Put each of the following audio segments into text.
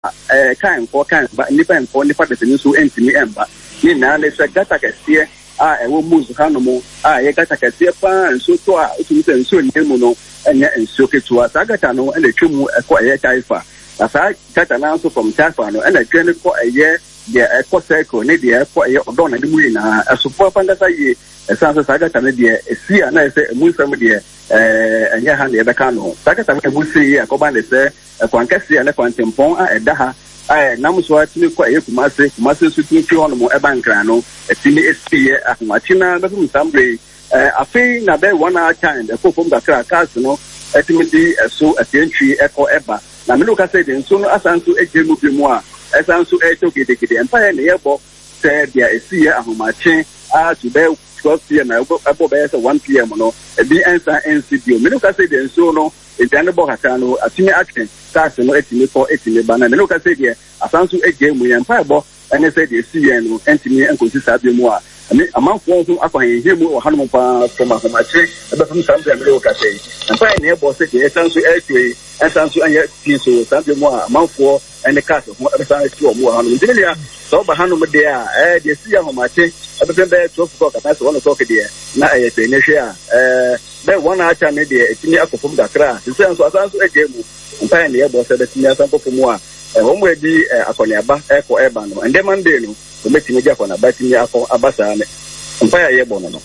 kan ba nipa de so entimi emba ni na le se gata kese ewo muzu hanomo ye gata kese pa nso to a otumi se nso nyemu no enye nso ketua sa gata no ene twemu ekọ eye taifa asa gata na nso from taifa no ene twene ko eye de ekọ cycle ne de ekọ eye odo na de mu na asopọ pangasa ye esanso sa gata ne de esi na ese emusam de enye ha na ebeka no sa gata ne musi ye akoba ne se kwankese ne kwantempon eda ha namuso atini kwa kumase so tini ono mo ebankra no atini esiye ahwachina na dum sambre afi na be one hour time e ko fom da cars no atini di so atentwi eko eba na me no ka say den so no asanso ejemu bi mu a asanso etogedegede empire ne yebo say dia esiye ahwachina to be 12 p.m. abo be say 1 p.m. no ebi ensa NCDO me no ka say den so no ejane bo hata no atini action cars no etini ko etini bana me no ka say dia asanso ejemu yan pa bo ene say dia siye no entini enkosi sabe mu a amanfo ho akwan hemu o hanom pa from ahomache ebe from sambe me no ka say pa ene bo say dia asanso etwe asanso anya tiso sabe mu a amanfo ene cars ho ebe san etwe mu hanom dilia so ba hanom de a dia siye ahomache ebe be 12 o'clock na so one o'clock dia na ayete ne hwe a be one hour time de etini akofom dakra se nso asanso ejemu mpa ne yebo se betini asanko fomu a homo edi akoniaba eko eba no ende mande no betini ja kona batini akọ abasa ne mpa ya yebo no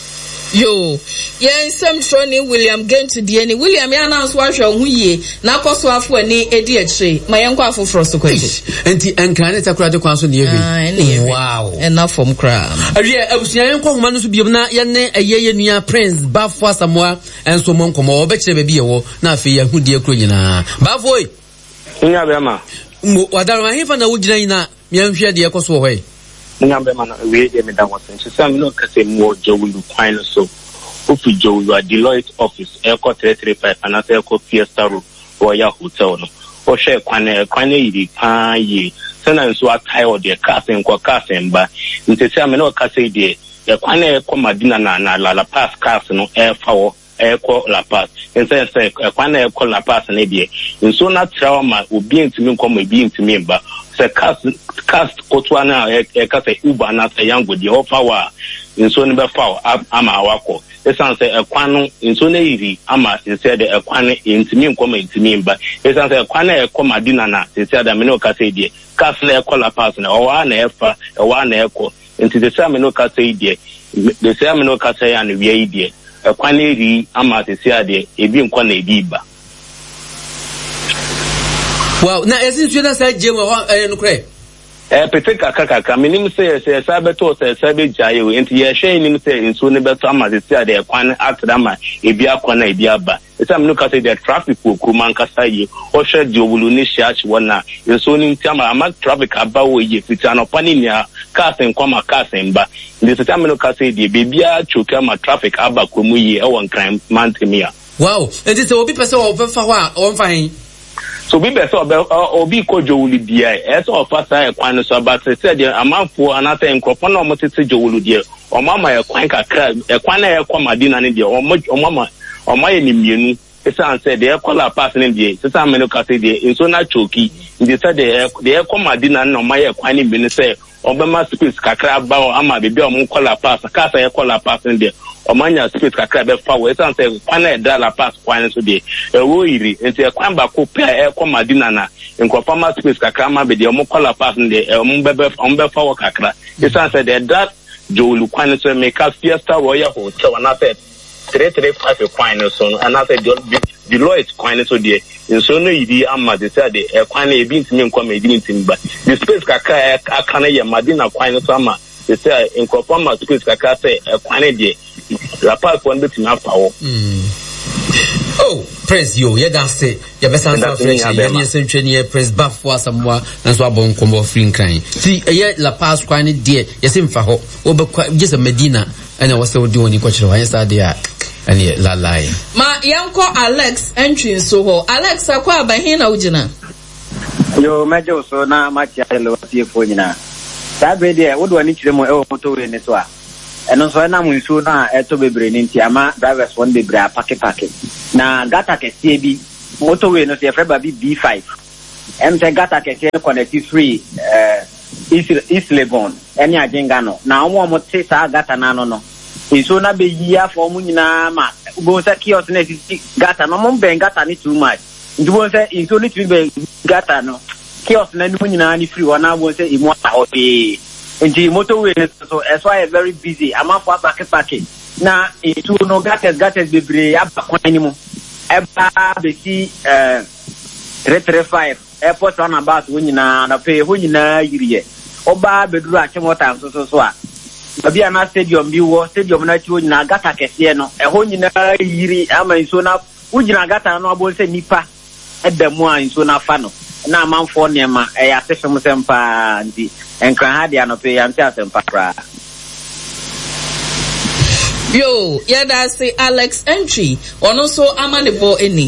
yo yen sem troni William gain to the any William ya announce wa hwe hu yie na akoso afo ani edi akire ma yen kwa afoforo so kwaji enti enkan ne takura de kwan so ne yebi wow enough from cram awie abusunya yen kwa homa no so biom na yen ne ayeye nua Prince Bafo Asamoah enso mo nkomo obekire be bi yewo na afi ya hudie kro nyina Bafo nya be ma wadaro ahifa na wugina nyina mianhwe de ekoso ho nyambe mana we de me da wasen so sam no kase mo jowulu kwan so ofu jowulu a Deloitte office eko 335 anata eko Fiesta Royal Hotel no o hwe kwan yiri pa yi sana nso atai o de kase mba ntese am no kase de kwan eko Madina na La Paz kase no fawo eko La Paz nse kwan eko La Paz ne de nso na trauma obi ntimi nkomo ebi ntimi mba se cast kotwana ekase Uber na se yango di ofa wa nso ne be fa ama awako esan se ekwanu nso ne yiri ama se de ekwane ntimi nkoma ntimi mba esan se ekwane ekọ Madina na se da me no ka se die cast na ekọ La Paz na owa na efa owa na ekọ nti de se me no ka se die de se me no ka se ya no wie die ekwane yiri ama se de ebi nkọ na ebi ba. Wow, na esinsu na sa jemu ho no kre pete kaka minim se sabeto se sabe jaye we enti ye hwe nim se nso ne beto ama se de kwan atdama ebi akwana ebi aba esam no ka se de traffic ko kuma nkasa ye o hwe de obulu ni shiach wona nso ni ntama ama traffic aba wo ye fita no pani nia kasen kwama kasen ba ndi se tam no ka se de bebia choka ma traffic aba ko mu ye e won crime mantemia. Wow, enti se obi pese o fa ho a o fa hin so be so obi ko jowulu dia eso ofasa ekwan so ba se de amanfo anata enkropo na omotete jowulu dia omama ekwan kakra ekwan na ekwa Madina ne dia omama ye ni mienu esan se de ekola pass ne dia se san meno ka se de enso na choki ndi se de ekwa Madina na omama ye ekwan ne mienu se obema space kakra ba o ama bebi o mo kola pass ka se ekola pass ne dia omanya space kakra be fa we san se kwan e da La Paz kwan so de ewo iri enti kwan ba ko pe e Madina na nkrofa ma space kakra ma be de omo kola pass de ombe fa wo kakra san se de that jowulu kwan so me ka Fiesta Royal Hotel na se 335 kwan so na se Deloitte kwan so de nso no yidi ama de se de kwan e bi ntimi nkwa ma ebi ntimi ba the space kakra aka na ye Madina kwan so ama de se nkrofa ma space kakra se kwan de La Paz for the team after all. Oh, Prince yo, yeah that's it. Yeah, best answer French. Yeah, same Prince Bafo Asamoah and so abon combo free kind. See, yeah, La Paz quite dear. Yes, in Faho. Oh, just a Medina, and I was still doing question. I said there. And yeah, la lie. Ma yanko Alex entry so ho. Alex akwa ba hin na ujina. Yo, mejo so na machi alo tie fo nyina. Sabe there, wo do ani kire mo e wo moto we ne so a. Eno so na mu nsu na eto bebre ni nti ama drivers one bebre pake na gata kese bi motorway no se freba bi B5 Emte gata keke connect free East Legon any agengano. Now one more say gata nano no. So na be year for munina ma go sa kiosk na gata no mo ben gata ni too much. Ndu say it's only to be gata no. Kiosk na munina ni free one won say imo okay. Nti motorway so as why very busy. Am for pack. Na itu no gata bebre abakwan ni mo. Eba be si 335 airport runabout wunyina na pay wunyina yiriye. Oba beduru achemota so a. Babi ana stadium bi wo stadium na chiwo nyina gata kese no eho nyina yiri ama nso na wugina gata no abo se nipa edamu a nso na fa no na amanfo nema ya sefem sempa ndi enkran ha dia no pe ya ntia sempa kra. Yo, yada say Alex Entry ono so amanebo eni.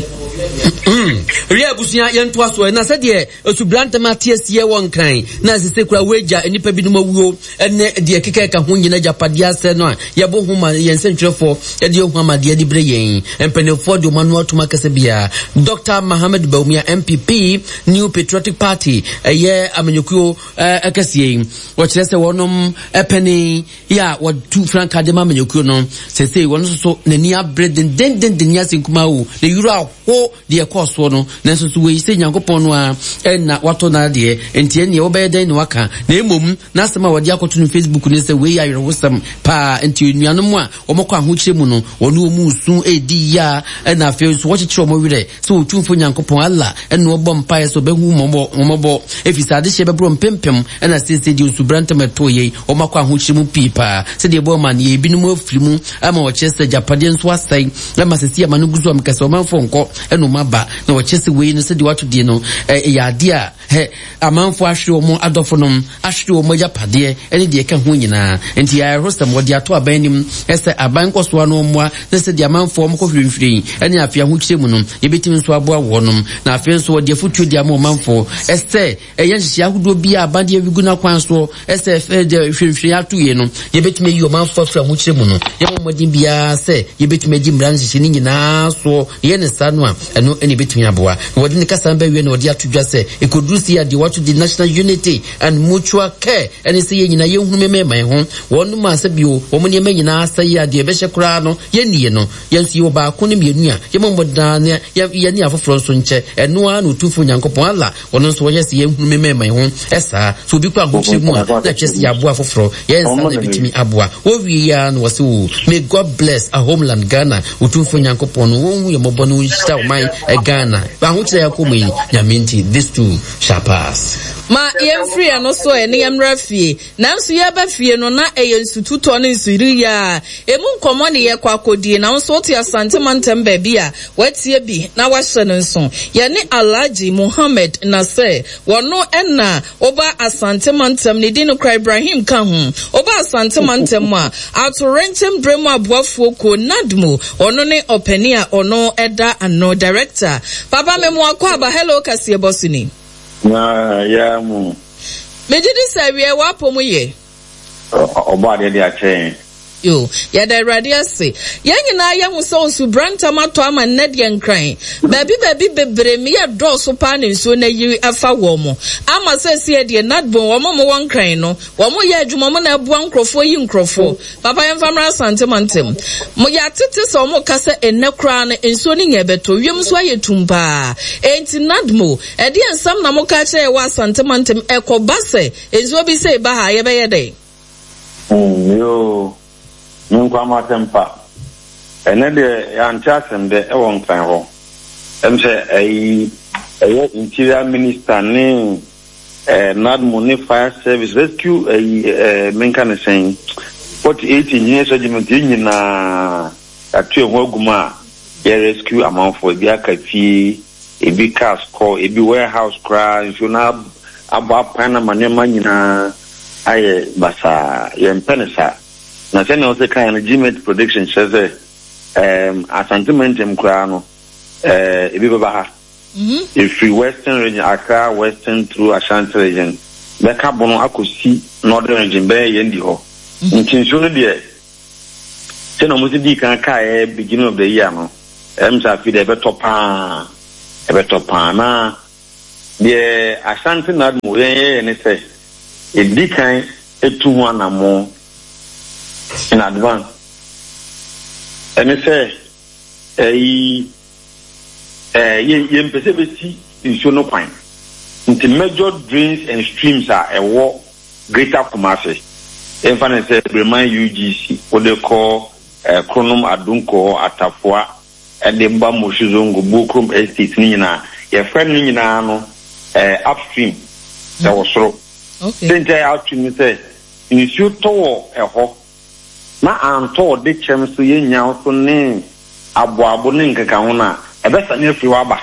Ria busia yento aso na se de Subranta Matias ye won kan na se sekura weja enipa bi no mawuo ene de keke ka ho nyina japadia se no a ye bo homa yensentwefo ye de homa de de breyen empenefo de manu atuma kase bia Dr. Mohammed Baumia MPP New Patriotic Party ye amenyokuo akasie wo kire se wonom epeni ya wo tu franka de amenyokuo no se say won so nani abre den ya sinkuma wo le yuro ho de course no nanso so we say nyankopon no a na wato na de entie ne obey den no aka na emom na asema wode akoto no Facebook ne say we ayere wosam pa entie nuanom a omokọ ahokyere mu no wono mu sun edi ya na afi so wo kyekyere omo wire so otumfo nyankopon alla ene obọ mpae so behu momobo efisade hye bebro mpempem na sese di Subranta metoye omokọ ahokyere mu pipa se de bo man ye binum afirimu ama wo kyese japade nso asai na masesi ama no guzo amkase omanfo nko eno maba na wo kyese we no se de wato die no ya ade a amanfo ahwe omo adofo no ahwe omo japade ene de ka ho nyina enti ya rostam wo de ato abanim ese abankoso no omo na se de amanfo omo ko hwinhwin ene afia ho kyere mu no ye betimi nso abo awonom na afia nso wo de futu de amanfo ese yen hye ahodo bia abade awigu na kwan so ese de hwinhwin ato ye no ye betimi yi omanfo afia ho kyere mu no ye modin bia se ye betimi di mran hye ni nyina so ye ne sanu a eno ene betimi aboa wodi ne kasa mba wie na wodi atodwa se ekodusi ya di watu di national unity and mutual care ene se ye nyina ye hunu memema ho wonu ma se bio omo ne nyina asa ya de be hye kura no ye nie no ye nsi wo ba ko ne mienu a ye momoda ne ye ni afoforo nso nche eno a no tufu nyankopon ala wono nso ye se ye hunu memema ho esa so bi kwa hoche mu a na chese ya aboa afoforo ye nsa na bitimi aboa wo wi ya no wase wo may God bless a homeland Ghana utufu nyankopon wo hu ye mobo no nchita oman Ghana ba ho kire ya ko mu nyaminti this too shall pass. Ma yem free ano so ene yem rafie nanso ye ba fie no na eyensututo ne nsuri ya emu nkomo ne ye kwakodie na nso to Asante Mantem ba bia watie bi na wahye no nso ye ne Alhaji Mohammed Nasser wono enna oba Asante Mantem ne dinu kra Ibrahim ka ho oba Asante Mantem a atorentem bremu abuafo ko Nadmo ono ne openia ono eda ano director baba memo akwa ba hello kasie bosini ya mu mejidi sawie wapo ye oba de achen yo ya da radio se yanyina ya hu so Subranta mato ama nnede nkran baby bebre me ya do so pa ne so na yi afa wo mo ama se se de nadbon wo mo won kran no wo mo ya adwuma mo na abua nkrofo yi nkrofo papa yem famra Asante Mantem mo ya tete so mo kasa enekra na enso ni nya beto wiem so ayetumpa enti nadmo e de ensam na mo ka che wa Asante Mantem ekoba se enso bi se ba ha ye be ye de yo Nunkwa Matempa. Ene de anchasem de ewon kan ho. Emse interior minister ni Nadmo ni fire service rescue menka ne sen 48 engineers regiment nyina atu ho aguma ye rescue amanfo bi akafi ebi cars call ebi warehouse crash na aba pana manema nyina aye basa ye mpenesa na se ne ose kan GMET prediction says Asante Mantem kra no ebi baba ha if we western region Accra western through Ashanti region be ka bono akosi northern region be ye ndi ho ntinso no de se no mo se di kan ka beginning of the year no emsa fi de be topa na the Ashanti Nadmo, and it says, a decline, a 2 1 more in advance. And it says, yen Pacific is no point. The major drains and streams are a war greater Kumasi. Infinite says, remind UGC, what they call Kronum Adunko, Atafua, and the Bamushizongo, Bukrum Estate, Nina, your friend Nina, upstream. That was so. Okay. Then they upstream says, in shoot toward a hawk. Na anto de chem so ye nya so ne aboabo ne nkeka ho na e be sane afi waba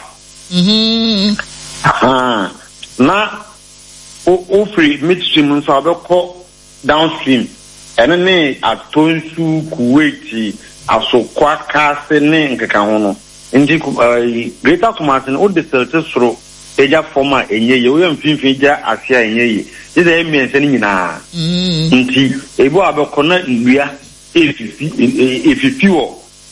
na o free midstream nso abekọ downstream ene ne atonsu Kuwait asokwa kase ne nkeka ho no ndi greater Kumasi o de selte soro eja forma enye ye o yam finfin ja asia enye ye ide emiense ni nyina nti ebo abekọ na ndua if you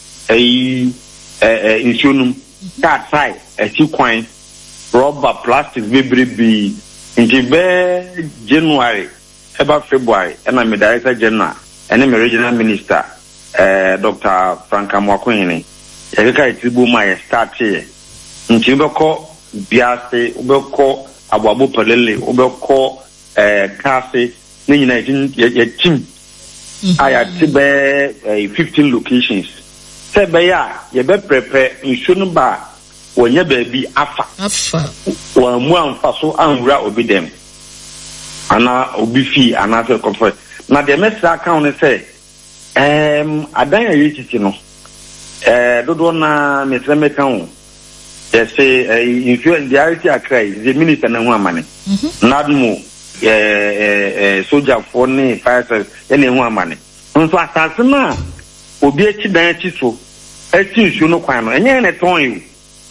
insurance that side a coin rubber plastic be in January about February and I'm a director general and I'm a regional minister Dr. Frank Amwakwini Erika Itibu my start here in Chiboko Biase Ubeko Abu Pelele Ubeko Kase Nina team I had 15 locations. Say, Baya, you better prepare in Shunba when your baby Afa. One faso and ra obi them. Ana obi fee and after comfort. Now the message account say, Adanya Yichino. Dodona Metremecon. They say, if you're in the reality, I cry, the minister and one money. Not more. Soldier for ne fire any one money. So asasina obi echi dan echi so echi nsu no kwan no enye na ton you.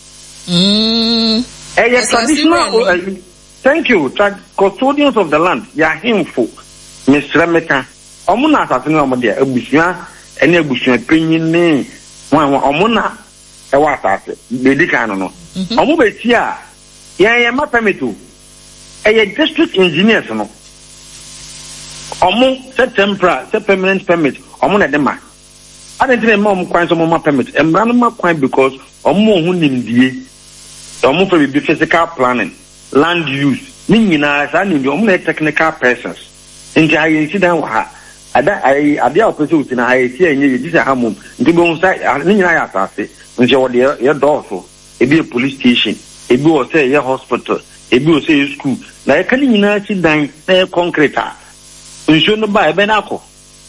Traditional thank you custodians of the land ya himfo Mr. Meka omo na asasina omo de abusuan ene abusuan panyin ne omo na e wa asase be kan no omo be ti a ya ma permit district engineers no omo set temporary set permanent permit omo na dem ma adentine ma kwan so mo permit emra no ma kwan because omo hu nimdie omo for be physical planning land use ni nyina sa ni omo na technical persons nti ayi sidan wa ada ade a person uti na ayi ti enye yi disa hamum nti be unsa ni nyina ya asase nti wo de ye dooso ebi police station ebi wo say ye hospital ebi o say school na e kan nyina chi dan na concrete a nso no ba e be na akọ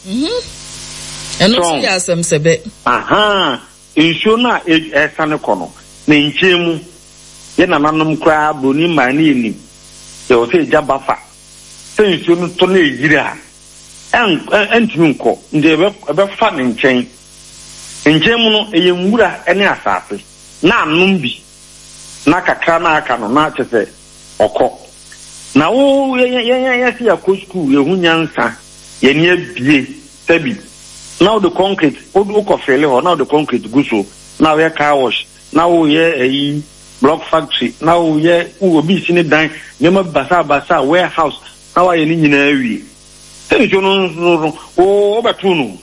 eno ti asem sebe nso na e sane kọ no na nchemu ye na nanom kra boni ma na eni e o say jabafa say nso no to na ejira entimi nkọ nde e be fa ne nchen nchemu no e ye nwura ene asase na anom bi na kakra na aka no na chese oko na wo ye si akọ school ye hu nyansa ye ne abie tabi now the concrete o ko fele ho now the concrete guso now ye car wash now ye block factory now ye obi sini dan ne ma basa warehouse now ye ni nyina awie e jo no o betu no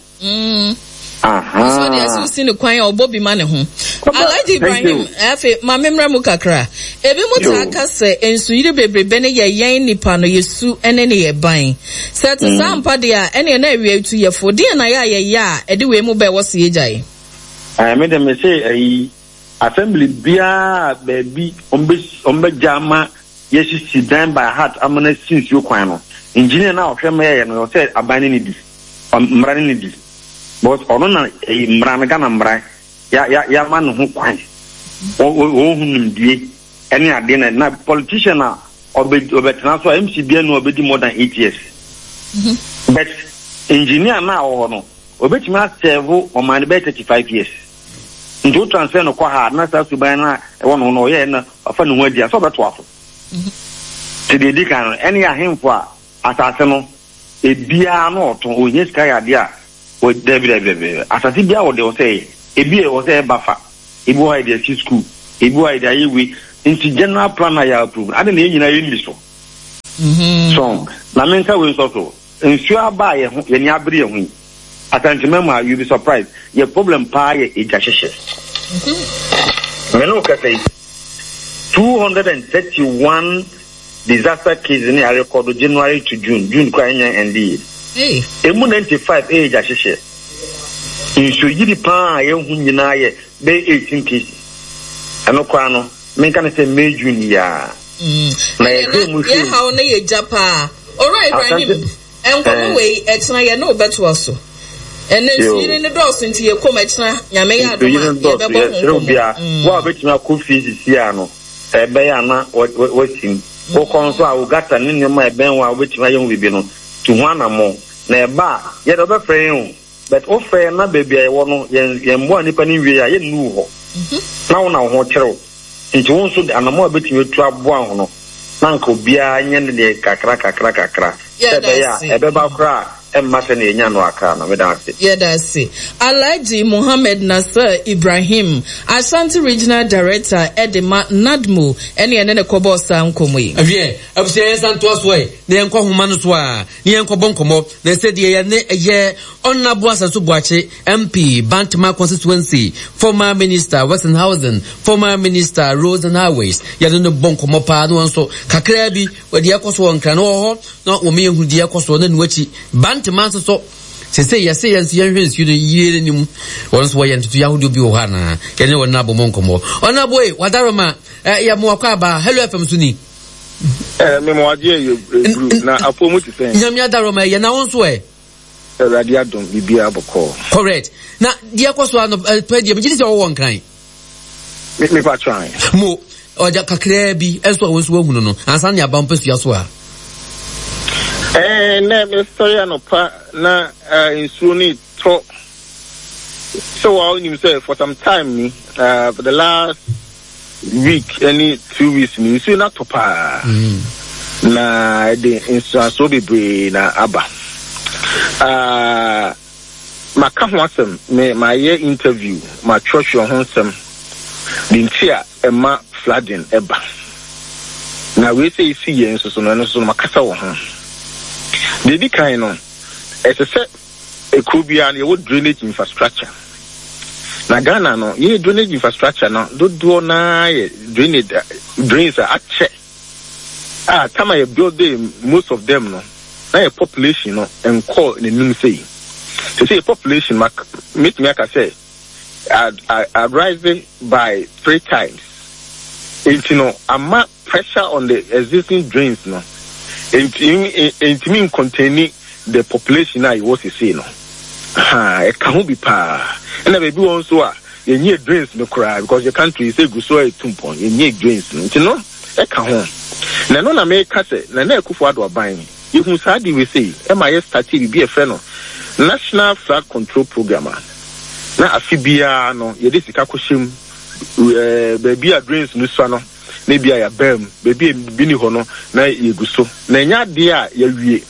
so they are seen the kwan obobi ma ne ho Alhaji Ibrahim afi ma memra mu kakra ebi mutaka se ensuyire bebrebe ne yen nipa no yesu ene ne ye ban set sampa dia ene na awie tu ye fo dia na ya ede we mu be wo se yejai me dem say assembly bia baby ombe jama yesu sidan by heart amana since you kwan no engineer na ohwe me ye no say abani ni di mrani ni di but ono na mrana gana mrai ya man ho kwan o hunum die ene ade na politician na obetena so MCB no obedi more than 8 years but engineer na o no obetima serve o man be 35 years ndo transfer no kwa ha na sa suban na e wono no ye na afa no adi so beto afo ti de kan ene ya hemfo a asase no ebia na oto onye sika ya de a o debrebebe asase bia wo de o say ebi e wo say bafa ebi wo ide school ebi wo ide yewe into general plan I approve. I don't know English. So, Lamenta will also. And sure by any abri. I can't remember, you'll be surprised. Your problem pie is Jashisha. Look at it. 231 disaster cases in the record January to June crying and lead. Hey, 95 age Jashisha. In Sujidi Pa, Yunaya, Bay 18 cases. I know Quano, make an say May Junior. How near Japan. All right, Ibrahim. And come away, it's not no better also. And then you in the doors into your commercial, Yamea, what which my cool fees is Siano, a bayana, what him. What comes out, got an in my ben which my young will be to one or more. Near bar, yet over frame. But oh, fair, not baby, I want yen one nipani we are in Nuho. Now, what chero. Into one should and a more bit you trap one. Nanko bia yen de kakra. Yeah, Ebeba cry. Yeah, that's it. Alhaji Mohammed Nasser Ibrahim, Ashanti Regional Director, Edema Nadmu, any and then a Kobo Sam Komwe. Yeah, I was saying Santos way, the Uncle Humanuswa, the Uncle Bonkomo, they said the year on Nabuasa Subwache, MP, Bantama constituency, former Minister Wessenhausen, former Minister Roads and Highways, Yadun Bonkomo Pado, and so Kakrebi, where the Akoswan Canoho, not Women who the Akoswan and Wechi, Bantaman so. Say yes, you the year in once way into Yahudu Biohana, can you nabo monkomo? On a boy, what aroma, Yamuakaba, hello from Suni. Memoadia, you now a poem to say, Yamia Daroma, Yanaon's way. Radiadon, Bibiabo call. Correct. Now, Diakoswan of Pedia, but it is all one kind. Make me try. Mo, or Jakakrebi, as well as woman, and Sanya Bumpus Yaswa. Na story no pa na insuni to so I knew say for some time ni for the last week any 2 weeks ni so na to pa na the insurance so be na aba maka ho asem me my interview my church ho asem bintia ema flooding eba na we say see yen so no makasa wo ho. The kind of as a set a Kubian, you would drainage infrastructure. Na Ghana no, ye drainage infrastructure no, do na drainage drains are at check. Time I build them, most of them no, na a population no, and call in the new say. To say a population, meet me, I say, are rising by 3 times. It's I'm pressure on the existing drains no. It mean containing the population I was saying no. It can't be pa. And I be also you need drains no cry because your country is a good soil tumpon. You need drains no. You know, it can't. Na no na America say na na Akufo Addo buying. You can say we say MIS started be a friend National Flood Control Program. Na afibia no ye de sika kohyem baby a drains no so no. Maybe I bam, baby bini hono na yeguso. Na nya de a ya wie.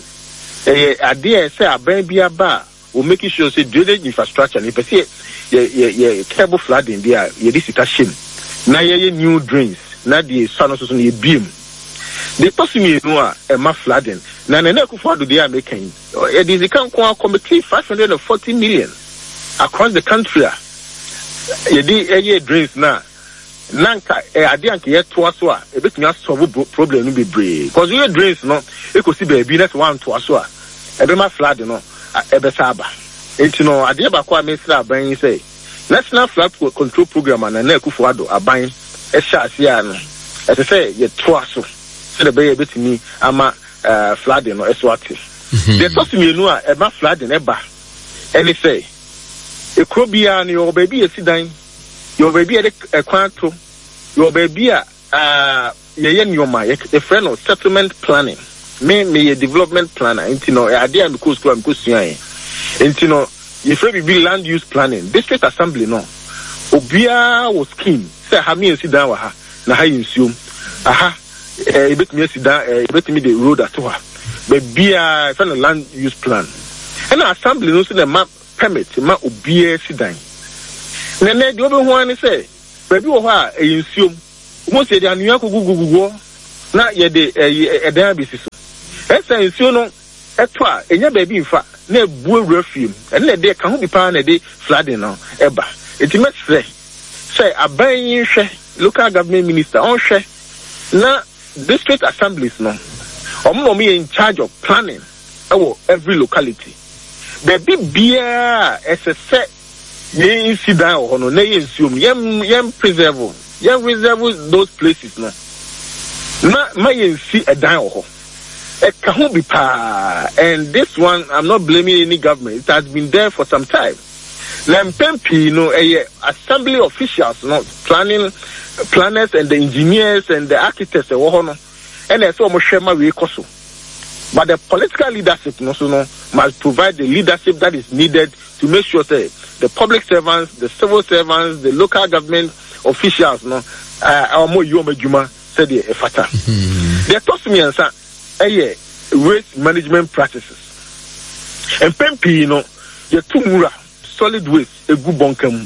Ade say aban bia ba, we make sure say drainage infrastructure ni pese ye cable flooding there ye di sika shim. Na ye new drains, na the so so ye beam. The possible no a ma flooding. Na na Akufo Addo dey making. E di sika ko committee 540 million across the country. Ye di drains na Nanka, ade anke ye to aso a ebetumi solve problem no bebre because we drains no e ko si baby net one to aso a ebema flood no ebesa aba enti no ade ba kwa mesra aban say National Flood Control Program na Akufo Addo aban e sha asia no e say ye to aso se the be ebetumi ama flood no eso ate the first me no a eba flood no eba any say e krobia no your baby e sidan your baby a quanto, your baby a nyoma, a friend of settlement planning. Me a development planner, idea and coast to you be land use planning. District assembly no. Obia was keen. Say ha me sit down ha na ha insume. Aha, bet me sit down, bet me the road at her. But be a friend of land use plan. And assembly no say map permit, map obia sit down. Nene the other one say, baby wo ha insume Most of the Anuaku Gugu na yede edan abisi so. Esa nsuo no etwa enya ba bi mfa na ebu refim. Ene de ka ho bi pa na de flooding no eba. Enti mesre say aban hwe local government minister on hwe na district assemblies no. Omo in charge of planning every locality. The big beer as a set ye incident or no ye assume yem preserve those places no. My see a dime or it can't be pa. And this one, I'm not blaming any government. It has been there for some time. Lempempi, assembly officials, planners and the engineers and the architects, and there's almost shema we koso. But the political leadership must provide the leadership that is needed to make sure that the public servants, the civil servants, the local government officials, are more yomejuma. The fata. They told me and say, waste management practices. And Pempi, the tumura solid waste a good bonkum.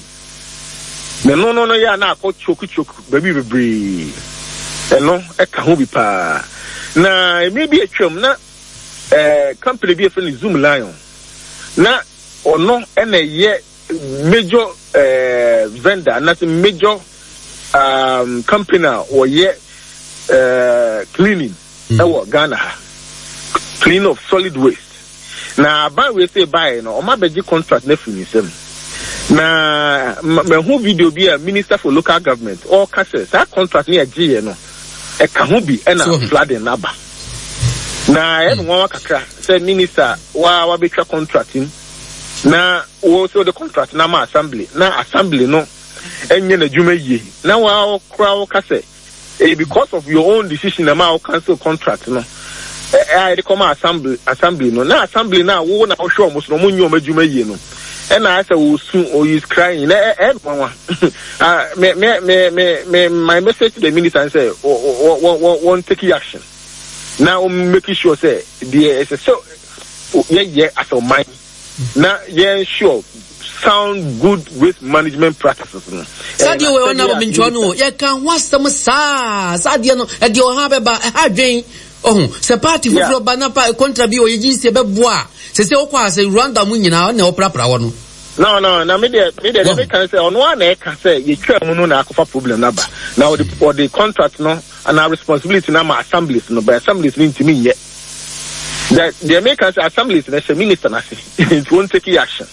No, ya na called choku, baby, and no, a kahubi pa. Na maybe a chum na company be a friendly Zoom lion. Na or no, and a year major vendor, not a major company or yet. Cleaning Ghana clean of solid waste. Now ban we say buy no o ma beji contract na finisem. Na me who video be a minister for local government or case that contract na gie no e ka ho bi e na flooding na ba. Na e no wa kakra say minister wa betwa contracting na wo so the contract na ma assembly no enye na dwuma yie na wa kra wo kase because of your own decision na cancel contract no I come assembly no na assembly na wo na show mo so mo nyo madwuma yie no and I say wo soon or is crying my message to the minister say won't take action now making sure say there is so as a mind na sure sound good waste management practices. Sadio we ona minchwanu ye kan wasam sadia no e de o ha beba ha dwen se party fufuro bana pa contra bi o ye se beboa se okwa se Rwanda mu nyina na oprapra wo no no me de can say on one e can say ye twa mu no na akofa problem na ba now the contract no and our responsibility na ma assemblies no by assemblies ni ntimi ye that the Americans assemblies na se minister na se it won't take action.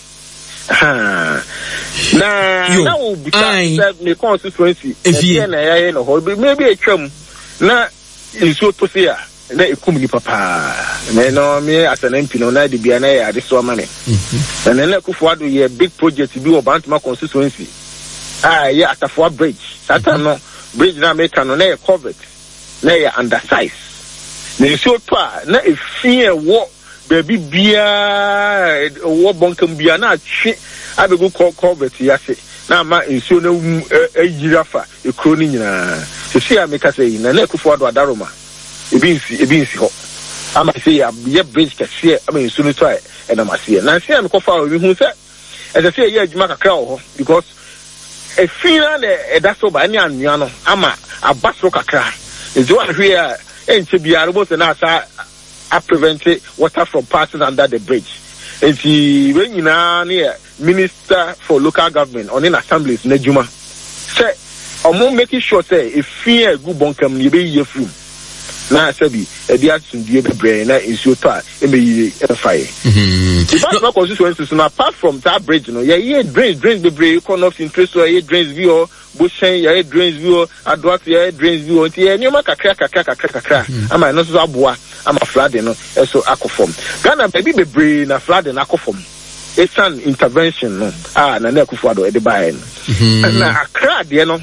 Now the constituency maybe a chum na in so to say na ekumni papa no me as an MP no na de bia na ya de so money and then Akufo-Addo ye big project bi o Bantama constituency yeah Atafoa bridge satan no bridge na make no na covered na ya undersize na so to na e fear wo baby bia wo bonkam bia na atwe abegu covered yase na ma nsuo na ejirafa ekro ni nyina so sia meka say na Akufo-Addo adaroma ebinsi ho ama say ya bridge kase ama nsuo no to e na mase na sia me kofa we hu say e say ya adwuma kakra ho because e fina na e da so ba ni anua no ama abasro kakra e jo ahwe a enche biara bo se na asa a prevent water from passing under the bridge. And when you know Minister for Local Government on in assemblies Nejuma say I'm making sure say if fear good bonkam you be your film. Now sabi e dia tundie bebre na ensure ta e me fire. Because no constituencies na apart from that bridge no ye drains bebre con of interest or ye drains view Bushen ye drains view Adwat ye drains view nti ye nyoma kakra ama no so aboa ama flooding no so akofom Ghana baby bebre na flooding akofom it's an intervention no na Akufo-Addo e de buy na Accra de no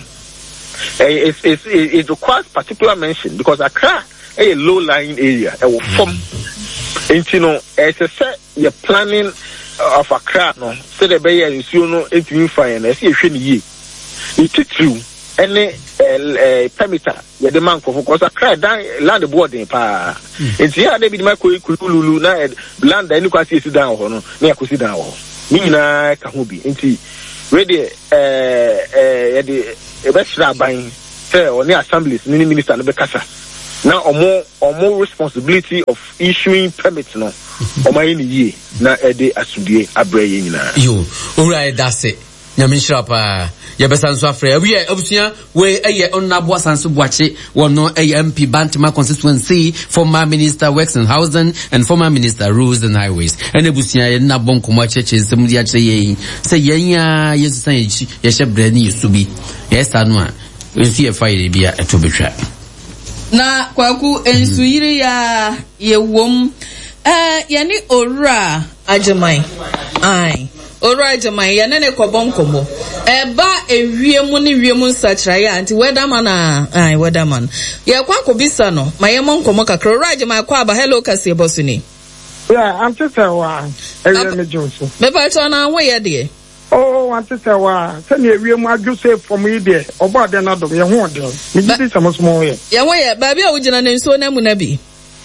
it requires particular mention because Accra a low-lying area, a form. And you know, as I said, you're planning of Accra, no, so the bay is you know, it's new fire, and I see a shiny ye. It takes you any perimeter where the man because Accra land the board in pa. And see how they be my kululu na land any quasi sit down or no, near sit down. Mina Kahubi, and see, ready, the best buying. say on the assemblies mini minister no be kasa na omo responsibility of issuing permits no omo yin yi na e de asudie abraye nyina yo owura that's it nyame shapa ya besanso afre we obusua we eye onabo asanso boache wono MP Bantama constituency, former minister works and housing and former minister roads and highways and obusua ye na bonkomo cheche nsem dia kire yen se yenya yesu san ye shebre ni yusubi yes anu a we fire bia etobetwa na kwaku ensuyiri ya yewom yani ora ajeman ai ora ajeman ya nene kobonkomo eba ewiemu ni wiemu nsachra ya anti weatherman ai weatherman ya kwaku bisa no mayemo nkomo kakra ora ajeman kwa aba hello kase bosuni yeah I'm just wa ewiemu jonso me pa to na wo ye de oh want to say wa say na ewiemu adu say from yi de obo de na do ye ho de me gidi samosmo ye wo ye ba bia wo gina na nso na mu na bi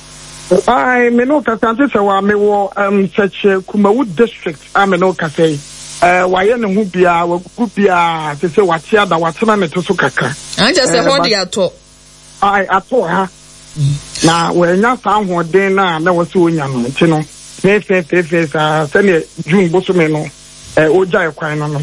I me no kasante se wa me wo search Kumawu district I me no kasei wa ye ne hu bia wa gu bia se watia da watena ne to so kakra anja se ho de ato I ato ha na we nya sa ho den na wo se onya no nti no fe sa se ne June boso me no oja ekwan no no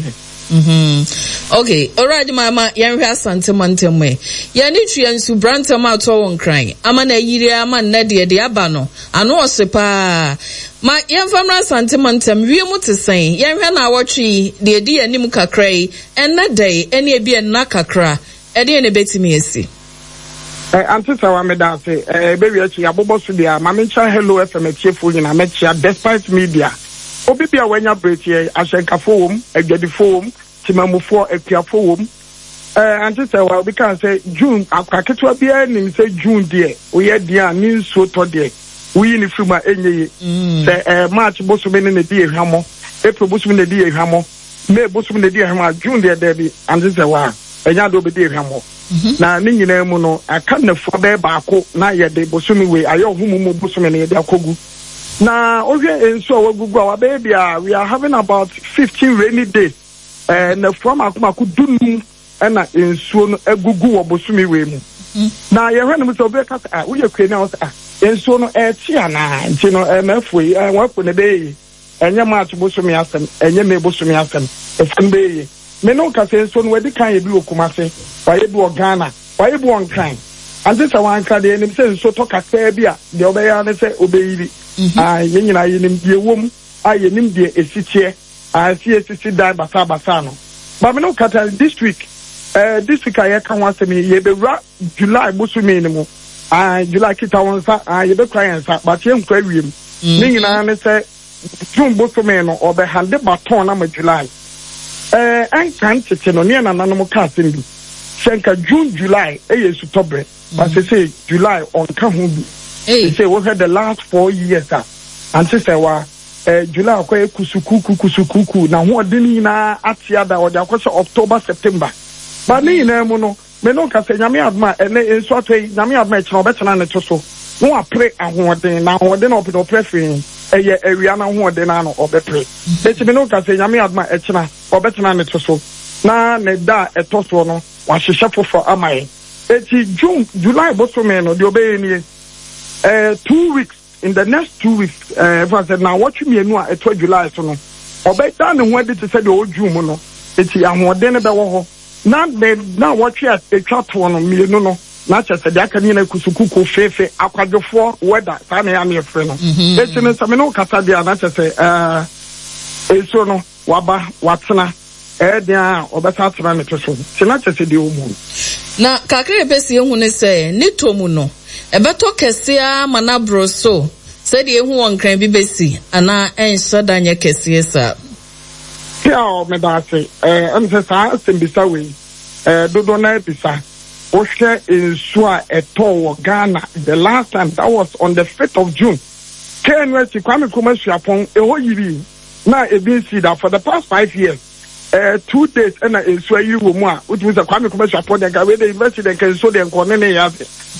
okay alright mama yanhwe asante mantemwe yani twa nsu brantam ato won kran ama na yiri ama na de aba no ano osepa ma yemfamra asante mantem wiemu tesen yanhwe na awotwe de di anim kakrai enna dai ene e bi enna kakra ede ne betimi esi antisa wa medase be wi achi abobo so dia ma mencha hello fm chiefo nyina mechia despite media obi bia wanya bretie ahyenkafo wom agwadifo wom timamufo akuafo wom antisa wa obi kan say June akwaketwa bia nim say June de oye dia ni nso to de uyi ni frima enyeye say March bosume ne di ehwamo April bosume ne di ehwamo May bosume ne di ehwamo June de bi antisa wa enya do be di ehwamo na ni nyina mu no aka na fo be baako na ye de bosume we ayo humumu bosume ne de akogu na ohwe enso awagugu awa baby we are having about 15 rainy days na from akuma dunu na enso no agugu wo bosume we mu na ye hwene mu so be ka wo ye kwe na wo enso no ti ana nti no mafui wafo ne be enye match bosume asem enye me bosume asem efun be me no ka se enso no wadi kan ye bi okumase wa ye bi o Ghana wa ye bi on kan ante sa wan ka de nim se enso to kakra bi a de obeya ne se obeyiri yenyina yenim die wom yenim die esitie esisi dai basa no ba me no kata district aye kan wasem ye be ra July bosumi ne mu July kita won sa ye be kran sa ba tie nkwa wiem ne nyina ne se June bosumi no obe hande baton na ma July an kan tete no ne na nanom ka asem bi senka June July yesu tobre ba se July on ka ho bi say we had the last 4 years and say wa July kwa kusukuku na ho odini na atia da o da kwese October September ba ni na mu no me no ka se nyame adma ene enso atoi nyame adma e chena obetena ne to so no apre ahoden na ahoden opi no prefin eye area na ahoden na no obepre eti me no ka se nyame adma e chena obetena ne to so na ne da eto so no wa hyehyɛ fofo amai eti July bosome no de obeye ni 2 weeks in the next 2 weeks if I said now what you mean at July so no obey down and when it said the old June no it's ahoden be wo ho na what you at etwa to no me no na che said aka ni na kusukuku fefe akwadwofo weather sa na ya me frɛ no it's no some no kasa dia na che say eso no waba watena dia obesa tena ne to so che na che de o mu na kakre besi ehu ne say ni tomu no ebeto kesia manabro so said ye hu onkran bi besi ana enso danye kesie sa ya me da say say sa sembisa we dodo na bisa o hwe enso a eto wo Ghana the last time that was on the 5th of June Kenwe Kwame Komasuapon eho yiri na ebi see that for the past 5 years 2 days and enso ayi wo mu a which means Kwame Komasuapon the guy we the university the enso the nkonene ya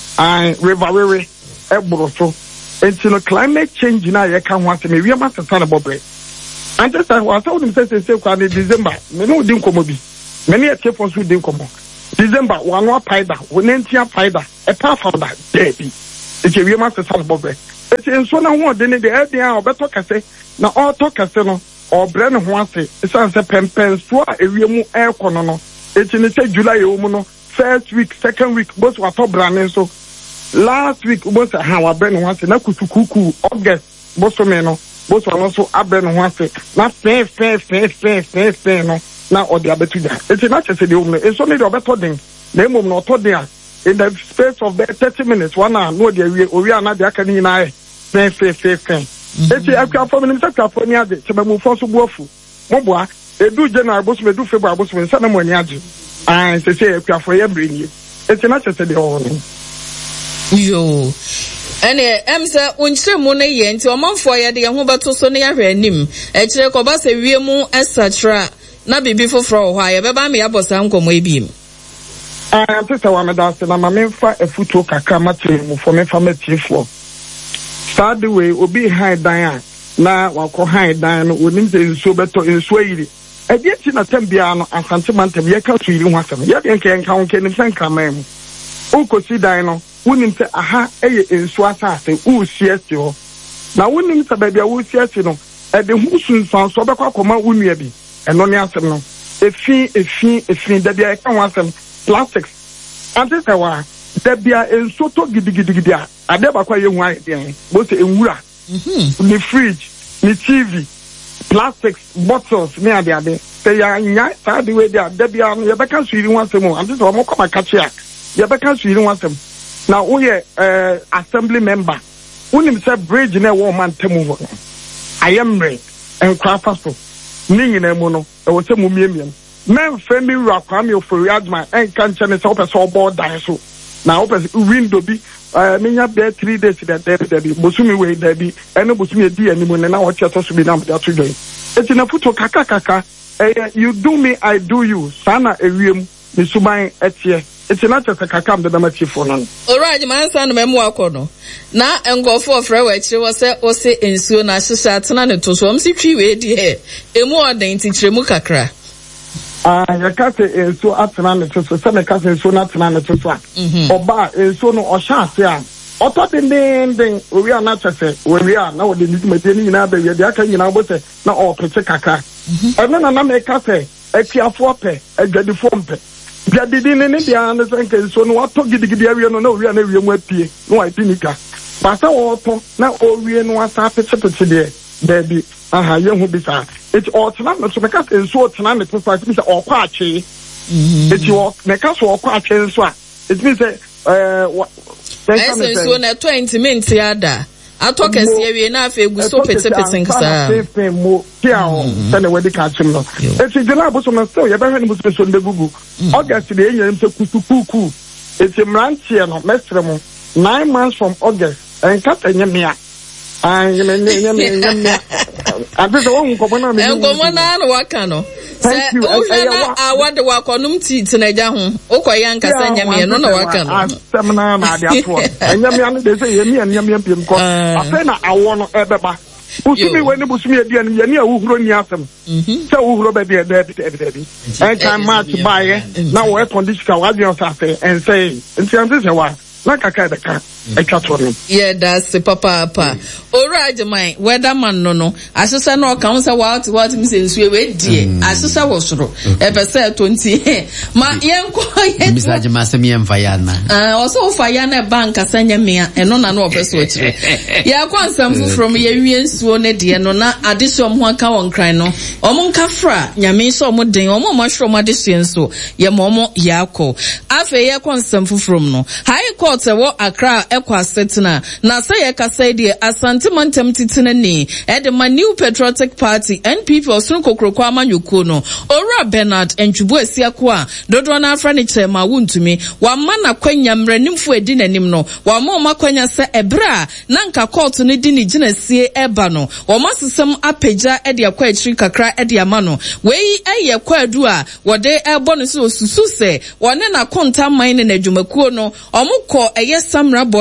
river ebroso until climate change na ye kan ho asem wi ma sesa na bobre and just I was told him say kwa December me no din komo bi me ne e for so din komo December one paida wonentia paida e pa founder debi e we ma se san bobe e se nso na ho de ne de e dia obeto kase na auto kase no obre ne ho ase e san se pempen so a ewie mu e kono no e ti ne se July e mu no first week second week both wa to brane so last week both ha wa bre ne ho ase na kutukuku August both me no both wa so abre ne ho ase na fe no na odi abetuja eti na chese de umne enso ne de obeto den na emom na oto den in the space of 30 minutes one hour no de owi na de aka ni na fe eti akwa fo mi se kwa fo ni ade se mamu fo so buafu mo boa edu January bosu edu February bosu nsa na mo ni ade se akwa fo ye breni eti na chese de o yo ene emse unchiremu ne ye nti omanfo ye de ho beto so ne ahwe anim e kire ko ba se wiemu esatra na bibi foforo ho aye beba me yabosa nkomo ebiem antisa wa medase na mamemfa efuto kakra matremu fo me famatifo start the way obi high dan na wako high dan no onim se nso beto nso ayiri edi ti na tambia no asante mantem ye ka so yiri ho asem ye de nka ho kenim sanka mam ukosi dan no wonim se aha eye nso asase usiesi ho na wonim se bebia usiesi no e de hu sunsan so bekwa koma unua bi eno ne asem no efi dabia e kan wasem plastics antisa wa dabia enso to gidigidi a ade bakwa ye hu aye bo se enwura ni fridge ni TV plastics bottles me ade se ya nya ta de we dia dabia no ye beka so yiri wasem o antisa wa mokoma kachia ye beka so yiri wasem na wo ye assembly member unim se bridge na wo man temu ho ayemre enkwafa so ni nyina mu no e wo se mu miemiem men femi wura kwame ofori adma enka nchene se opese obo dan so na opese window bi menya be 3 days that day bosumi we dabi ene bosumi edi animu na wo cheto so bi na mda to join eti na futo kaka you do me I do you sana ewiem ni suban etie eti na chese kaka mda na chifo no alright man san memu akono na engofo ofre wa chire wo se ensuo na hyehyɛ atena ne to so om si twi we di he emu odan ti chiremu kakra ya kase ensuo atena ne to so se me kase ensuo na atena ne to so oba ensuo no ohya ase a oto den owi ana chese owi a na wo de nidumade ni nyina ba wi de aka nyina bo se na o pete kakra ene na me kase atiafo pe adwadifo mpe biadidi ne dia na senke ensuo no wato gidigidi awie no na owi ana wie mu apie no wa pinika pasa wo to na owie no asa pete de baby aha ye hu bisa it otna no so meka enso otna ne pesa it means okwa ache it wo meka so okwa ache enso a it means so na 20 minutes ada atoka sie wie na afa egu so pete nksa mo tia o tane wedi ka chim no it is na bo so na so ye be hwe ni bo so ndegugu August de enyem se kutukuku it mrantie no mestre mo 9 months from August en ka tanyemia nyemia abese wo nkomo na no waka no se na awade wakonum ti tenaja ho okoya nkasa nyamia no na waka no asemna na ade ato nyamia no de se nyamia piem ko afa na awo no ebeba usumi we ne busumi edi an yani awuhuro ni asem se awuhuro be de en kan match baye na wo condition ka wa bi on sa fe en say enti se wa na kaka de ka etwato yeah that's papa alright my weatherman no asesa no kan say what me say nsuwe we die asesa wo soro e be say 20 ma yenko misaje masem yemfa ya na also fire na bank asanya mea eno na no opeso akire ya kwansam from ye wie nsuo ne de no na adesum ho aka won kran no omo nka fra nyame so omo den omo mahwro mo adesu nso ye momo yakọ afa ye kwansam from no high court wo Accra ekwa setna na say ye kasa die asante mantem titina ni e de new patriotic party NPP osun kokroko amanyoko no Ora Bernard Entwubu asiako a dodo na afra ne chema wuntumi wa mana kwanya mranimfo edi nanim no wa ma kwanya se ebra na nka court ne di ni ginasie eba no wa masesem apagya e de akwa achiri kakra e de ama no wei eye kwadu a wode ebo no so susu se wone na konta man ne adwumakuo no omukọ eye Samra Boy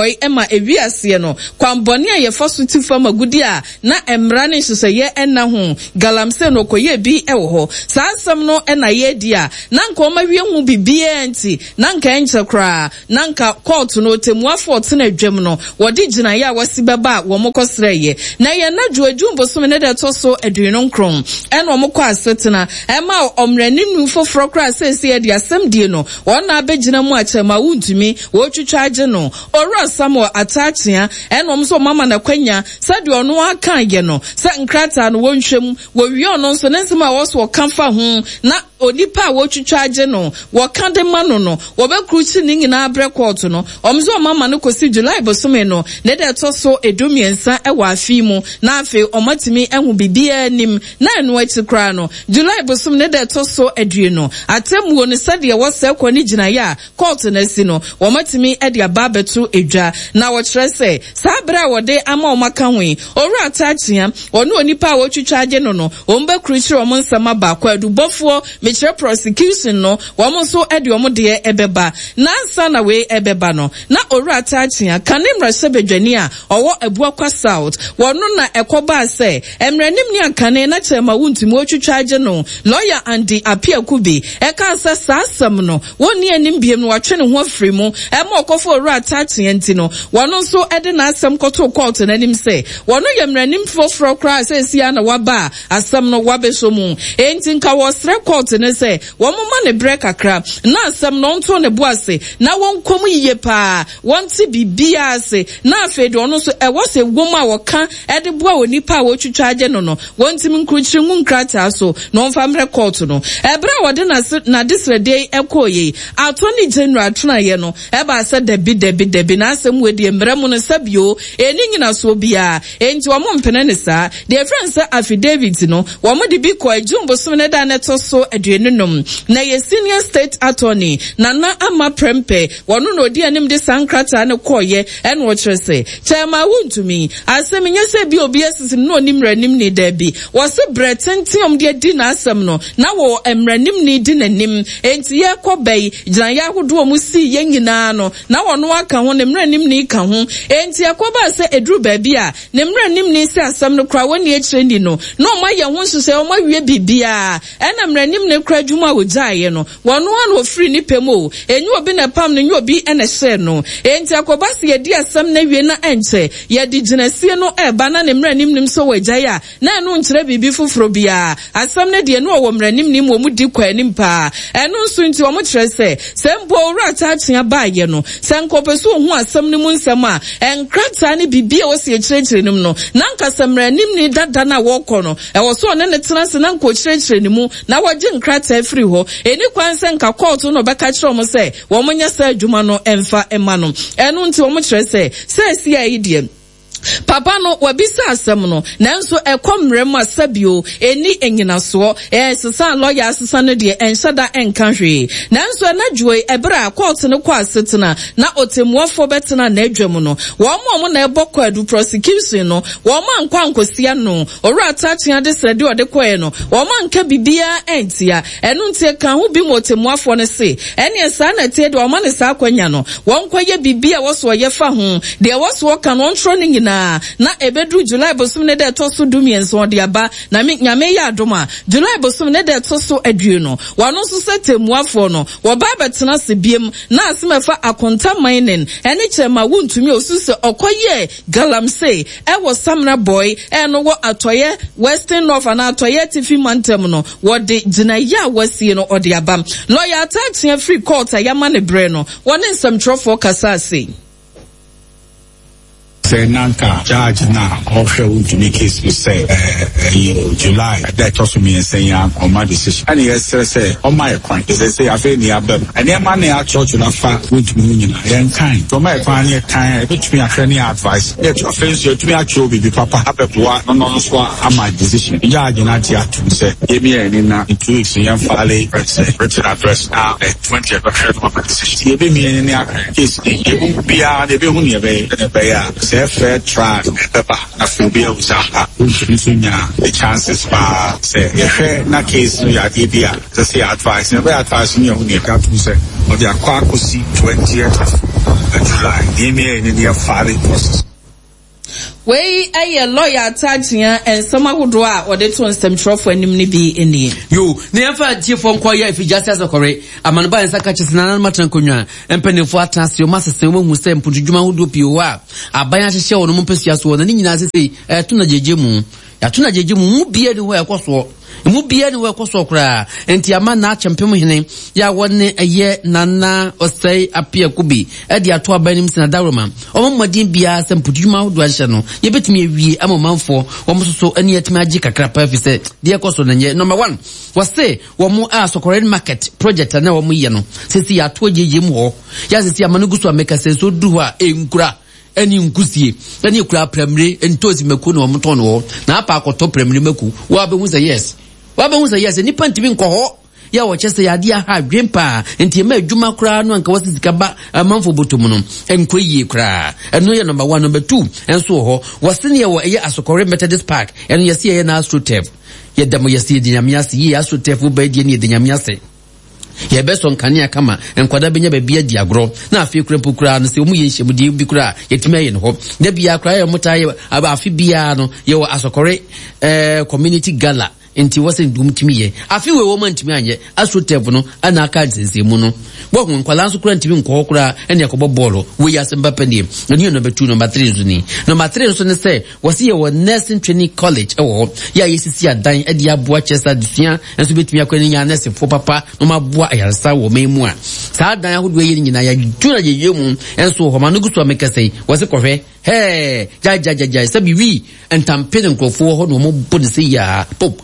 boy Emma Eviasie no kwambone a yefa so ti fam agudi a na emra ne hyehyeye enna ho galamse no koye bi ewo ho saa asem no na ye di a na nka o ma wie hu bibia enti na nka enche kra na nka court no temuafo otena adwam no wodi gina ya wasi beba wo mokosreye na ye na dwuadwumbo so ne de to so aduno nkrom ena omokọ asetena ema omrani nu foforo kra sese ye di asem die no wona abegina mu achema wuntumi wo twitwa age no ora Samuel atachia ena omso mama na kwanya sade ono aka ye no se nkrata no wonhwem wo wi ono so nensema wo so kanfa ho na onipa wo twitwa age no wo kande mano no wo be kruchi ni nyina abre court no omso mama no kosi July bosome no ne de to so edumiensa e wa afi mu na afi omatimi ehu bibia nim na eno achi kra no July bosome ne de to so adue no atemu no sade wo se kwa ni gina ya court na si no omatimi e de aba betu edwa na wo kire se sabra wo de ama omaka hwe owura atachia ono onipa wo twitwa age no no ombe kruchi omonsama ba kwa adubofo mechire prosecution no wo so e de omde ebeba na ansa na we ebeba no na owura atachia kanemra sebedwani a owo Abuakwa South wono na ekoba se emranim ni ankane na chema wuntimi otwitwa age no lawyer Andy Apiakubi eka asa sasam no woni anim biem no watwe ne ho afiri mu ema okofo owura atachia enti no wono so ede na asem koto court na nim se wono yemranim foforo kra se sia na waba asem no wabeso mu enti nka wo sre court ne se wo moma ne break akra na asem no nto ne boase na wonkom yiye pa wonti bibia ase na afede ono so ewo se woma woka ede boa onipa wo twitwa age no no wonti nkruchiri ngu nkrata so no mfamre court no ebra wode na disrede ekoye attorney general tuna ye no eba se debi na asem wedi emremu no sabio eni nyina so bia enti wo mpene ne sa the friends affidavit no wo mo de bi ko ajumbo so ne da neto so aduenunum na ye senior state attorney Nana Ama Prempe wono no di anim de sankrata ne koye en wo kire se chema wuntumi asem nyese bi obi asisim no nimranim ni da bi wo se bretentium de di na asem no na wo emranim ni di nanim enti ye kobei gina ya hodo mu si ye nyina no na wono aka ho nimranim ni ka ho enti akoba se edru ba bi a nimranim ni se asem no kra woni e kire ni no ma ye ho nso se o ma wie bibia ena mranim ne kra dwuma wo jaaye no wono an ofri ni pemo enyu obi na pam ne nyu obi ena hye no enti akoba se ye di asem na wie na enche ye di ginasie no eba na ne mranim nim so wajaya na enu nkire bibi fufuro bia asem ne de no wo mranim nim wo mu di kwa nim pa enu nso nti wo mo kire se sempo owura taachia baaye no senkopeso hu asem ne mu nsem a enkrata ne bibia wo se kire nim no na nkasa mranim ni dada na wo kɔ no ɛwɔ so ne tenase na nko kire ne mu na waje nkrata afiri ho eni kwanse nka court no bɛka kire mo se wo mo nya sa adwuma no emfa ema no enu nti wo mo kire se si ayi die Papa no wabisa asem no nanso ekomrem asabio eni enyinaso sesa lawyer sesa no de enhyada enka hwe nanso na dwoe ebra court no kwa setena na otemuafo betena na adwam no wo mo na ebokọ adu prosecution no wo ma nkwa nkosia no owura atachia de srede ode koe no wo ma nka bibia entia enu ntie kan ho bi motemuafo no se ene esa na tie de wo ma ne sa kwanya no wo nkwaye bibia wo so ye fa ho de wo so kan no ntro ni na ebedru July bosum ne de to so dumienso de aba na nyame ya adoma July bosum ne de to so adue no wano so setemuafo no wo ba betena se biem na asemefa akonta mining ene chema wuntumi osuse okoye galamsey wo Samra boy no wo atoye Western North na atoye tifi mantem no wo de gina ya wasie no ode aba lawyer attaching free court ayama ne bre no wone nsam trofo kasase say nanka judge na offer to make case we say July that also means saying on my decision and yes say on my point they say I feel near them and their money at church na fa with me and kind to my family time which me any advice let your friends you to me at you be papa abeboa no so am my decision judge na tia to say give me any na 2 weeks in family written address now 20 of my decision give me any case you be a de be hu ne be fair trial na phobia usaka the chances say na case no ya bia say advice never advice me on the say or the Aquacosi 20th of July. The near filing process. Wey a lawyer attaching and some would draw or the two stem trophy and be in the you never cheer from choir if you just as a correct. A man by Sakachis and Matan Kunya and penny for task your master someone who sent Pujuma who do POA. A bias show no Mumpesias one and in as say, Tuna Jejimu. Yatuna Jejimu be anywhere across mu bia ne we kosokra enti ama na champion hene ya wonne eye nana osai apia kubi e de ato abanim sina daroma omodin bia sempuduma wodo ahye no ye betimi awie amomanfo omsoso ane yetimi agi kakra pa fi se de ekoso nanye number 1 wase wo mu asokore market project na wo mu ye no sisi ya to jeje mu ho ya sisi ama no guso ameka senso du a enkura ani nkusie ani kura premre entozi meku no omton no na apa akoto premre meku wo abehu say yes waba say yes nipa ntimi nkoho ya wo chese ya dia ha dwempa enti ma adwuma kura no anka wasisika ba amanfo botomu no enkoyie kura eno ye number 1 number 2 enso ho wasene ye wo ye asokore Methodist Park eno ye se ye na astrotep ye damo ye se dinyamiase ye astrotep wo ba die ne dinyamiase ye beso nkania kama enkwada benya ba bia diagro na afi kurempo kura no se omu ye nhemudi bi kura yetime ye no ho na bia kura ye mutaye aba afi bia no ye wo asokore community gala enti wase ndum timiye afi we wo man timi anye asrotev no ana aka nsensemu no wo hu nkwala nso kura ntimi nkọ kura ene yakobo bọọlụ we ya semba panie eni number 2 number 3 zuni number 3 so ne say wase ye wo nursing training college ewo ya yesisi adan edi aboa chesa dufia enso betimi akwani nya nurse fo papa no maboa ayarsa wo memu a saa dan ahodo ye nyina ya dwuna ye yemu enso ho manu guso amekasei wase kohwe hey ja sabi wi entampe nkrofo ho no mo bodisi ya pop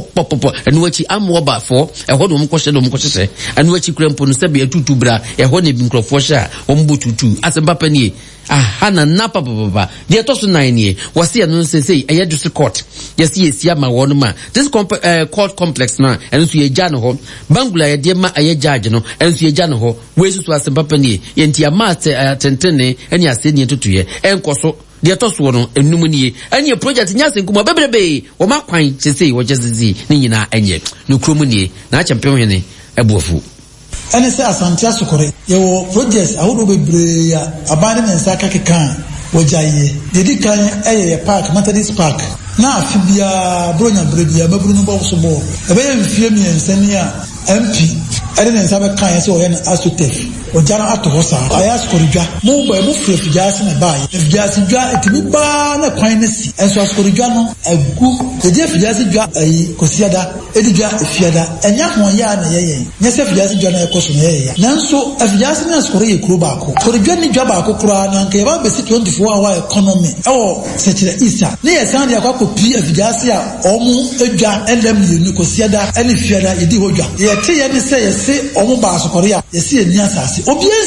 enu achi amoba fo eho no mkoshe no mkoshe enu achi krempo no sabi atutu bra eho ne nkrofo sha ombo tutu asemba panie hana napa baba de to so 9 ye wase no sensei eye district court yesi esi ama wonu ma this court complex na enu so ye gya no ho bangula ye de ma eye judge no enu so ye gya no ho we so asemba panie ye nti ama tentene eni ase ni tutuye enkoso de to so no enum nie anye project nya senkumo bebrebe wo makwan sesei wo jesizi ni nyina anye no kromu nie na champion hene ebuofu ene se asante asokore yewo projects ahodo bebre ya abane ne nsaka kekan wojaye dedi kan eye park Methodist Park na afibia bronya brebia maburu no bo so bo ebe ye mfie mi ensani a MP ene ne nsaba kan ye se o ye na asotef ojana atohosa aya skoridwa mo ba mo frefijasi na bae efijasi dwa etimi ba na kwan ne si enso skoridwa no agu edi efijasi dwa ayi kosiada edi dwa efiada enya ho ya na yeye nya se efijasi dwa na ekoso na yeye nanso efijasi na skori ekuro baako skoridwa ni dwa baako kura na nke ba besi 24 hour economy ewo sekire isa ne yesan dia kwa kopi efijasi a omu edwa endem ni kosiada eni fiada edi hodwa ye te ye ni se yesi omu ba skori a yesi eni asase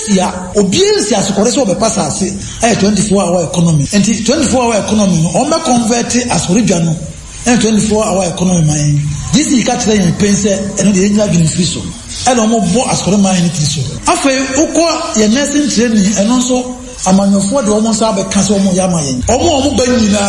obiensi asokore so be passa ase 24 hour economy and 24 hour economy no o me convert asoridwa no 24 hour economy man this is catch them pense and the enya dwun free so e no mo bo asokore man ni tri so afei ukọ ye nursing training eno so amanyofo de omo sa be ka so omo ya mayen omo ba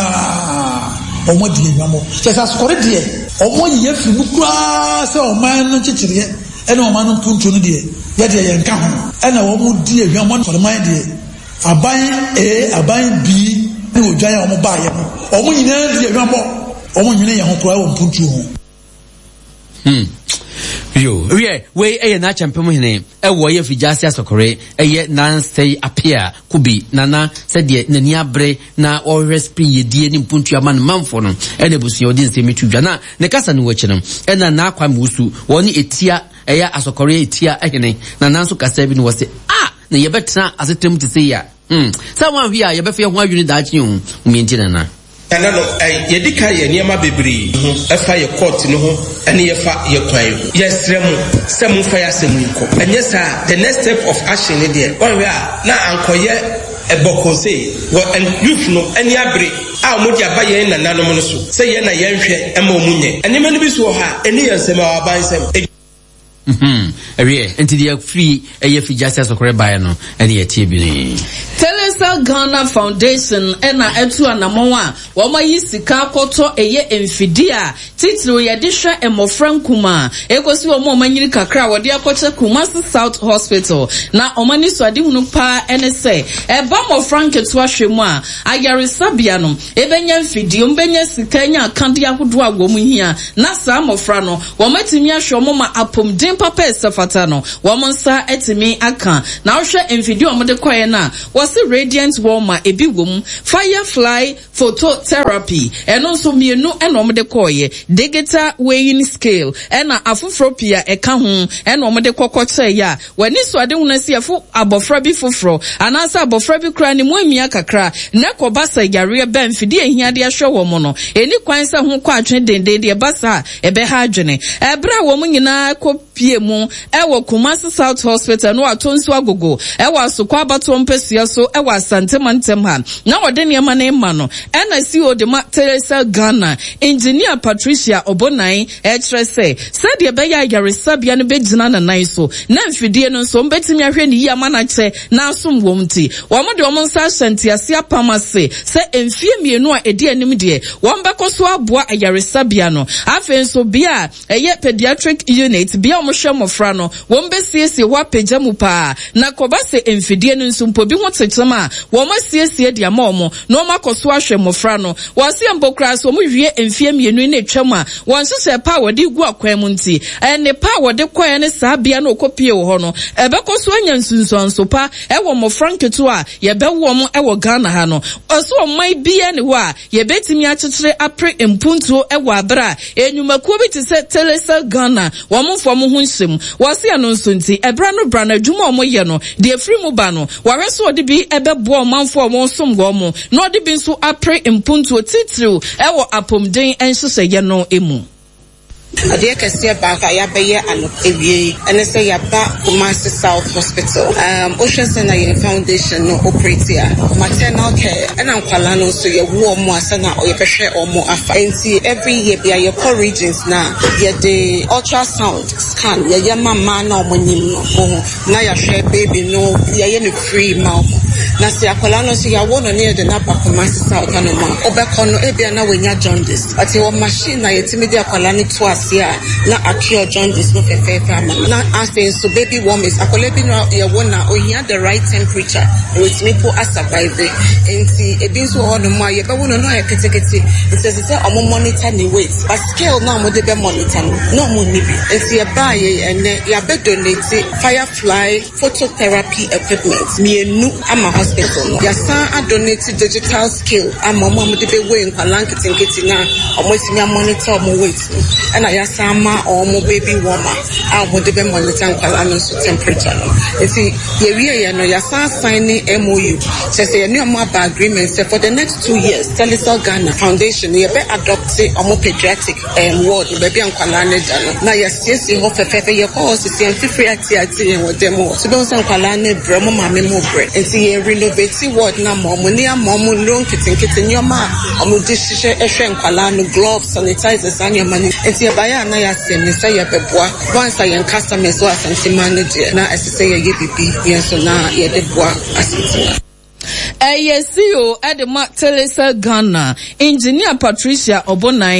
nyina omo di enwamo se asokore de omo ye fi bukura se o man no chichire ene o man no puntu no de ya de ye nka ho ene wo mu di ehwamo no man de aban bi ni odwan o mo ba ye no o mo nyina di ehwamo o mo nyina ye ho kura wo puntu ho yo we na champion hene wo ye fijasi asokore nansei apia kubi nana said nani abre na o spring yedie ni mpuntu ama manfo no busu odin se metudwa na ne kasa no wachi no na akwa musu woni etia asokore etia hene na nanso kasa bi no wose na ye betena asetem te say ya someone here ye befe ho adwini da akye hu mienti na ana no yedika ye niema bebre efa ye court no ho ene ye fa ye kwan ye sremu semu fa ya semu iko enye sa the next step of action ne there one we na ankoye ebokose wo youth no ene abre mo dia ba ye na nanom no so se ye na ye nhwe ema omunye ene mani bi so ha ene ye nsema wa ban sem Every entity free a free justice or by no any a TB. Telesal Ghana Foundation ena etu anamoa wama yisika koto eye enfidia titlu yadisha emofran kuma ekosi wama omanyiri kakra wadi akoche Kumasi South Hospital na omani swadi hunu pa NSA eba mofran ketua shemwa ayarisa biano ebenya enfidia mbenye sikanya akandi akudu agwomu hia na saa mofrano wama timia shomoma apomden papa esafatano wama nsa etimi aka na ohwe enfidia omode kwaye na wasi Radiant Warmer ebi wom Firefly phototherapy eno so mienu eno omde koye digital weighing scale ena afufropia eka ho eno omde kokoche ya wani so ade hunasi afu abofra bi foforo anasa abofra bi kra ni muamia kakra na kobasa yare ba mfidi ehiade ahwe wo no eni kwansa ho kwa atwen denden de basa ebe ha adwene ebra wo mu nyina kopie mu ewo Kumasi South Hospital no atonso agogo ewo asokwa abato mpesia so ewa Asante Mantem ha na wode niema na ema no ena CEO de Telesal Ghana engineer Patricia Obonai etrese said ye be ya yaresabia ne begina na nan so na mfidie no so mbetimi ahwe ne yia mana che na asom womti womo de womo nsa asante ase apamase se emfie mienu a edi anim de wombeko so aboa ayaresabia no afen so bia eye pediatric unit bia omhwemofra no wombesiesi ho apagya mu pa na kobase emfidie no nso mpobi ho tetema woma siesie dia momo no makoso ahwe mofra no wase mbokra so mo wie emfie mienu na etwam a wonso se pa wode gu akwan mu nti ene pa wode kwae ne saa bia na okopie wo ho no ebekoso anya nsunsuanso pa ewo mofra nketu a yebewo mo ewo Ghana ha no oso omai bia ne ho a yebetimi akyekyere apre empuntuo ewo abra enyumakuo bi te se Telesal Ghana womfo mo ho nsem wase anonso nti ebra no bra na adwuma omoye no de free mu ba no wareso ode bi ebebo omanfo omonsom go mo no ode bi nso apre empuntuo titru ewo apomden ensese no emu Adia kese baka ya beye ano ewie ene se ya ba Kumasi South Hospital Ocean Center Foundation no operator maternal care ena nkwala no so ye wo mo asana o ye behwe omo afa enti every year bia ye core regions na ye de ultrasound scan ye mama na omonyim no na ya hwe baby no ye no free mouth na se akwala no so ya wo no ne de na ba Kumasi South no ma obekọ no ebia na wenya jaundice ati wo machine na ye timidi akwala ni to na acure jaundice no fefe na asking so baby warm is akolebi no ye wona o here the right temperature with me po survive enti ebin so ho no ma ye be wono no eketekete it says omo monitor ni weight but scale na mo de be monitor no mo ni bi enti e ba ye ene ya be donate Firefly phototherapy equipment mienu ama hospital no ya san a donate digital scale ama mo de be weigh nkwala nketenkete na omo timi monitor mo weight and I sama or mo baby warmer I would be monitor nkwala so temperature no enti ye wie no ya san signing MOU say ye new mobile agreement say for the next 2 years Telesal Ghana Foundation ye be adopt omo pediatric ward baby nkwala ne da no na ye siesie ho fefefe ye call say free ati ye wodemo so be nkwala ne bre mo mame mo bre enti ye renovate ward na mo ni amomo long kitinkiti nyoma omo di hye ehwe nkwala no gloves sanitizers anya mani enti baya na ya se ni say ya beboa once I customers so asante manager na asese ye bibi yenso na ye deboa asante CEO at the Telesal Ghana engineer Patricia Obonai